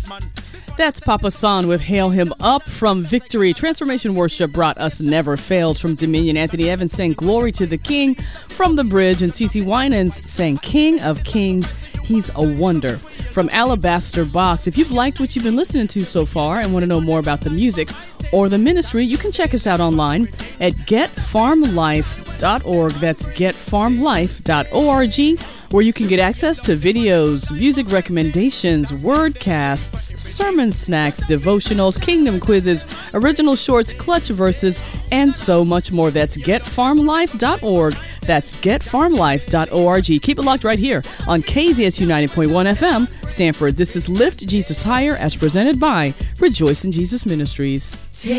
That's Papa San with Hail Him Up from Victory. Transformation Worship brought Us Never Fails from Dominion. Anthony Evans sang Glory to the King from The Bridge. And CeCe Winans sang King of Kings, He's a Wonder from Alabaster Box. If you've liked what you've been listening to so far and want to know more about the music or the ministry, you can check us out online at getfarmlife.org. That's getfarmlife.org, where you can get access to videos, music recommendations, wordcasts, sermon snacks, devotionals, kingdom quizzes, original shorts, clutch verses, and so much more. That's getfarmlife.org. That's getfarmlife.org. Keep it locked right here on KZSU 90.1 FM, Stanford. This is Lift Jesus Higher, as presented by Rejoice in Jesus Ministries.